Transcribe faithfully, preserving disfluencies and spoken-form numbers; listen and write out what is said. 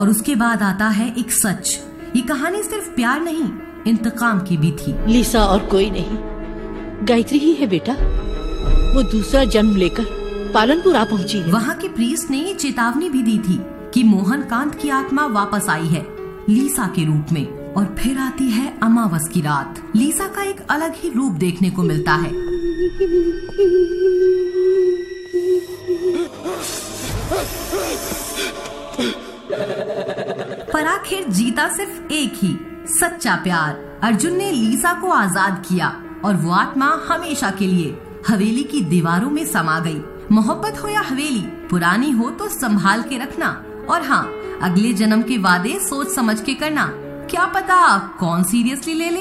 और उसके बाद आता है एक सच। ये कहानी सिर्फ प्यार नहीं, इंतकाम की भी थी। लीसा और कोई नहीं, गायत्री ही है बेटा। वो दूसरा जन्म लेकर पालनपुर आ पहुंची है। वहाँ के प्रीस्ट ने ये चेतावनी भी दी थी कि मोहन कांत की आत्मा वापस आई है लीसा के रूप में। और फिर आती है अमावस की रात। लीसा का एक अलग ही रूप देखने को मिलता है। पर आखिर जीता सिर्फ एक ही, सच्चा प्यार। अर्जुन ने लीसा को आजाद किया और वो आत्मा हमेशा के लिए हवेली की दीवारों में समा गई। मोहब्बत हो या हवेली, पुरानी हो तो संभाल के रखना। और हाँ, अगले जन्म के वादे सोच समझ के करना। क्या पता कौन सीरियसली ले ले।